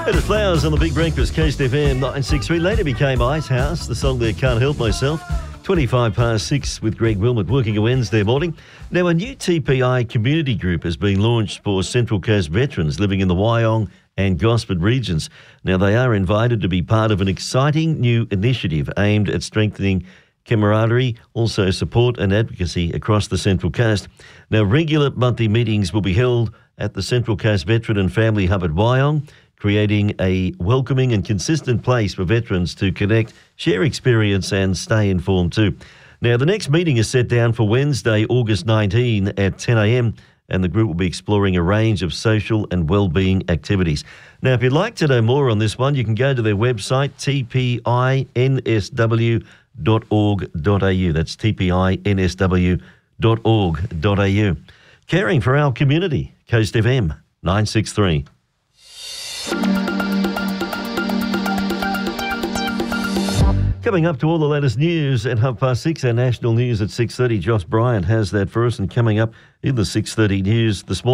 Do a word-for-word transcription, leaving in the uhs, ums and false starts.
Bit of Flowers on the Big Breakfast, Coast F M nine sixty-three. Later became Ice House. The song there, Can't Help Myself. twenty-five past six with Greg Wilmot, working a Wednesday morning. Now, a new T P I community group has been launched for Central Coast veterans living in the Wyong and Gosford regions. Now, they are invited to be part of an exciting new initiative aimed at strengthening camaraderie, also support and advocacy across the Central Coast. Now, regular monthly meetings will be held at the Central Coast Veteran and Family Hub at Wyong, creating a welcoming and consistent place for veterans to connect, share experience and stay informed too. Now, the next meeting is set down for Wednesday, August nineteenth at ten a m, and the group will be exploring a range of social and wellbeing activities. Now, if you'd like to know more on this one, you can go to their website, t p i n s w dot org dot a u. That's t p i n s w dot org dot a u. Caring for our community, Coast F M nine sixty-three. Coming up to all the latest news at half past six, our national news at six thirty. Josh Bryant has that for us, and coming up in the six thirty news this morning.